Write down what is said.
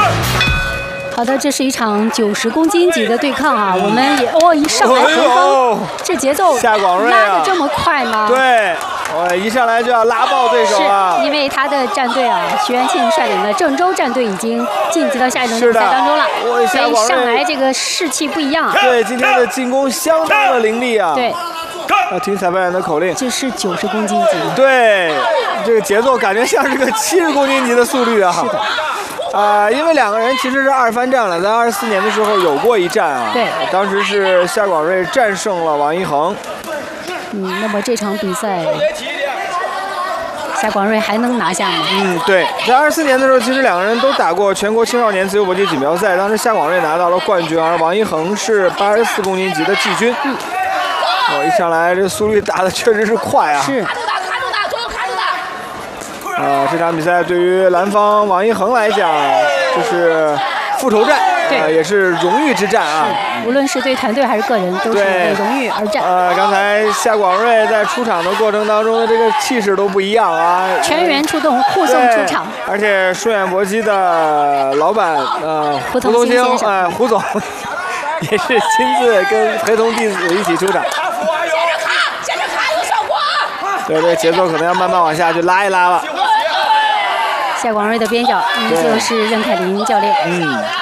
好的，这是一场90公斤级的对抗啊！我们也一上来横风，这节奏夏广瑞拉得这么快吗？ 对，一上来就要拉爆对手啊！ 是因为他的战队啊，徐元庆率领的郑州战队已经晋级到下一轮比赛当中了，所以上来这个士气不一样啊！ 对，今天的进攻相当的凌厉啊！ 对。 要听裁判员的口令。 这是90公斤级。 对，这个节奏感觉像是个70公斤级的速率啊。是的。因为两个人其实是2番战了，在24年的时候有过一战啊。 对。 当时是夏广瑞战胜了王一恒。 那么这场比赛，夏广瑞还能拿下吗？ 对，在24年的时候，其实两个人都打过全国青少年自由搏击锦标赛，当时夏广瑞拿到了冠军，而王一恒是84公斤级的季军。一上来这速率打的确实是快啊！ 是。 这场比赛对于蓝方王一恒来讲，就是复仇战，也是荣誉之战啊！ 无论是对团队还是个人，都是为荣誉而战。 刚才夏广瑞在出场的过程当中的这个气势都不一样啊！ 全员出动，护送出场。 而且顺远搏击的老板胡同兴胡总也是亲自跟陪同弟子一起出场。对，这个节奏可能要慢慢往下去拉一拉了。 夏广瑞的边角依旧是任凯林教练。